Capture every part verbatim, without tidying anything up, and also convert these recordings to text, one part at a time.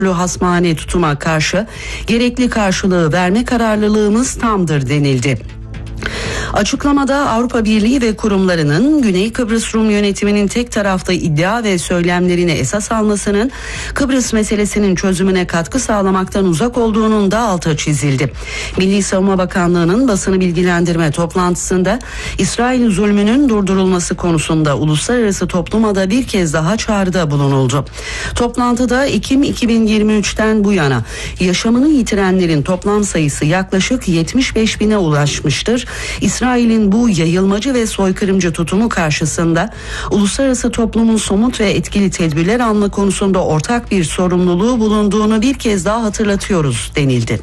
hasmane tutuma karşı gerekli karşılığı verme kararlılığımız tamdır denildi. Açıklamada Avrupa Birliği ve kurumlarının Güney Kıbrıs Rum yönetiminin tek taraflı iddia ve söylemlerini esas almasının Kıbrıs meselesinin çözümüne katkı sağlamaktan uzak olduğunun da altı çizildi. Milli Savunma Bakanlığı'nın basını bilgilendirme toplantısında İsrail zulmünün durdurulması konusunda uluslararası topluma da bir kez daha çağrıda bulunuldu. Toplantıda Ekim iki bin yirmi üçten bu yana yaşamını yitirenlerin toplam sayısı yaklaşık yetmiş beş bine ulaşmıştır. İsrail'in bu yayılmacı ve soykırımcı tutumu karşısında uluslararası toplumun somut ve etkili tedbirler alma konusunda ortak bir sorumluluğu bulunduğunu bir kez daha hatırlatıyoruz denildi.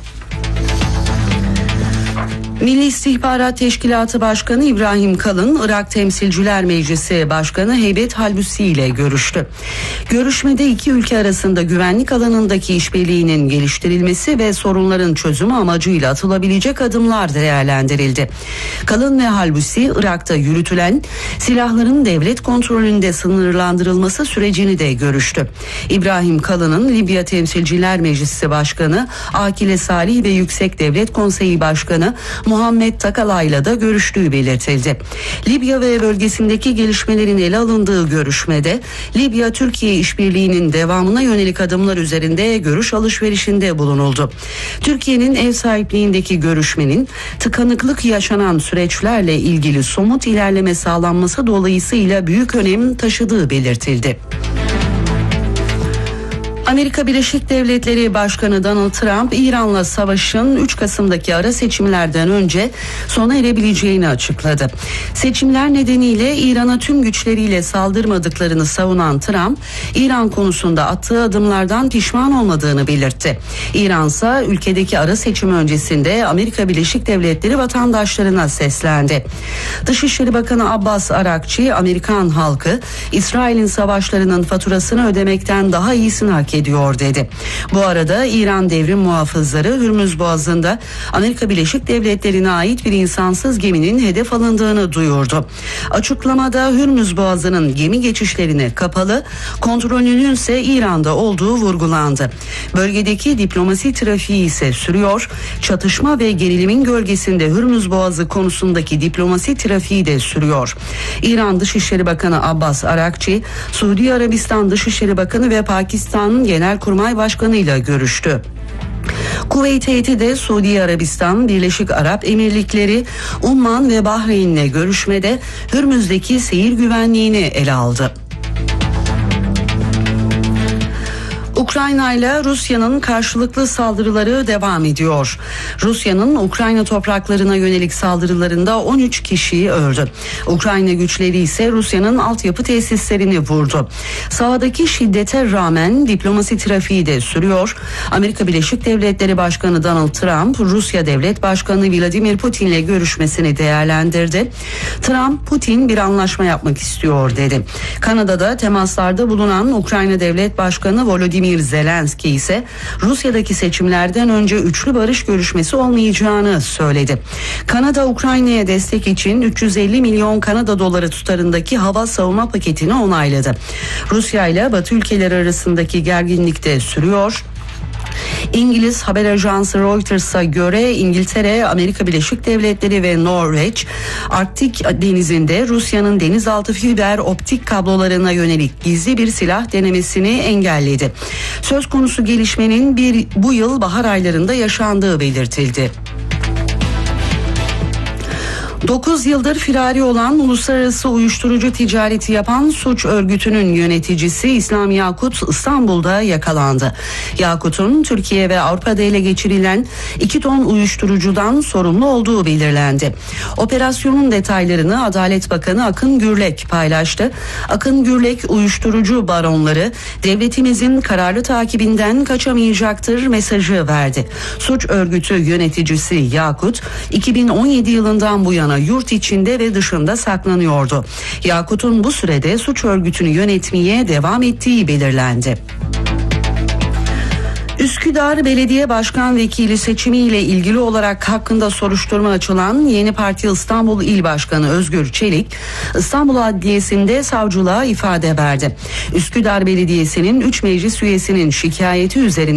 Milli İstihbarat Teşkilatı Başkanı İbrahim Kalın, Irak Temsilciler Meclisi Başkanı Heybet Halbusi ile görüştü. Görüşmede iki ülke arasında güvenlik alanındaki işbirliğinin geliştirilmesi ve sorunların çözümü amacıyla atılabilecek adımlar değerlendirildi. Kalın ve Halbusi, Irak'ta yürütülen silahların devlet kontrolünde sınırlandırılması sürecini de görüştü. İbrahim Kalın'ın Libya Temsilciler Meclisi Başkanı Akile Salih ve Yüksek Devlet Konseyi Başkanı Muhammed Takalay'la da görüştüğü belirtildi. Libya ve bölgesindeki gelişmelerin ele alındığı görüşmede Libya-Türkiye işbirliğinin devamına yönelik adımlar üzerinde görüş alışverişinde bulunuldu. Türkiye'nin ev sahipliğindeki görüşmenin tıkanıklık yaşanan süreçlerle ilgili somut ilerleme sağlanması dolayısıyla büyük önem taşıdığı belirtildi. Amerika Birleşik Devletleri Başkanı Donald Trump, İran'la savaşın üç Kasım'daki ara seçimlerden önce sona erebileceğini açıkladı. Seçimler nedeniyle İran'a tüm güçleriyle saldırmadıklarını savunan Trump, İran konusunda attığı adımlardan pişman olmadığını belirtti. İran ise ülkedeki ara seçim öncesinde Amerika Birleşik Devletleri vatandaşlarına seslendi. Dışişleri Bakanı Abbas Arakçı, Amerikan halkı İsrail'in savaşlarının faturasını ödemekten daha iyisini hak ediyor ediyor dedi. Bu arada İran devrim muhafızları Hürmüz Boğazı'nda Amerika Birleşik Devletleri'ne ait bir insansız geminin hedef alındığını duyurdu. Açıklamada Hürmüz Boğazı'nın gemi geçişlerine kapalı, kontrolünün ise İran'da olduğu vurgulandı. Bölgedeki diplomasi trafiği ise sürüyor. Çatışma ve gerilimin gölgesinde Hürmüz Boğazı konusundaki diplomasi trafiği de sürüyor. İran Dışişleri Bakanı Abbas Arakçı, Suudi Arabistan Dışişleri Bakanı ve Pakistan'ın Genelkurmay Başkanı ile görüştü. Kuveyt heyeti de Suudi Arabistan, Birleşik Arap Emirlikleri, Umman ve Bahreyn'le görüşmede Hürmüz'deki seyir güvenliğini ele aldı. Ukrayna ile Rusya'nın karşılıklı saldırıları devam ediyor. Rusya'nın Ukrayna topraklarına yönelik saldırılarında on üç kişiyi öldü. Ukrayna güçleri ise Rusya'nın altyapı tesislerini vurdu. Sahadaki şiddete rağmen diplomasi trafiği de sürüyor. Amerika Birleşik Devletleri Başkanı Donald Trump, Rusya Devlet Başkanı Vladimir Putin'le görüşmesini değerlendirdi. Trump, Putin bir anlaşma yapmak istiyor dedi. Kanada'da temaslarda bulunan Ukrayna Devlet Başkanı Volodymyr Zelenski ise Rusya'daki seçimlerden önce üçlü barış görüşmesi olmayacağını söyledi. Kanada, Ukrayna'ya destek için üç yüz elli milyon Kanada doları tutarındaki hava savunma paketini onayladı. Rusya ile Batı ülkeleri arasındaki gerginlik de sürüyor. İngiliz haber ajansı Reuters'a göre İngiltere, Amerika Birleşik Devletleri ve Norveç Arktik denizinde Rusya'nın denizaltı fiber optik kablolarına yönelik gizli bir silah denemesini engelledi. Söz konusu gelişmenin bir bu yıl bahar aylarında yaşandığı belirtildi. dokuz yıldır firari olan uluslararası uyuşturucu ticareti yapan suç örgütünün yöneticisi İslam Yakut İstanbul'da yakalandı. Yakut'un Türkiye ve Avrupa'da ele geçirilen iki ton uyuşturucudan sorumlu olduğu belirlendi. Operasyonun detaylarını Adalet Bakanı Akın Gürlek paylaştı. Akın Gürlek, uyuşturucu baronları devletimizin kararlı takibinden kaçamayacaktır mesajı verdi. Suç örgütü yöneticisi Yakut, iki bin on yedi yılından bu yana yurt içinde ve dışında saklanıyordu. Yakut'un bu sürede suç örgütünü yönetmeye devam ettiği belirlendi. Üsküdar Üsküdar Belediye Başkan Vekili seçimiyle ilgili olarak hakkında soruşturma açılan Yeni Parti İstanbul İl Başkanı Özgür Çelik, İstanbul Adliyesi'nde savcılığa ifade verdi. Üsküdar Belediyesi'nin üç meclis üyesinin şikayeti üzerine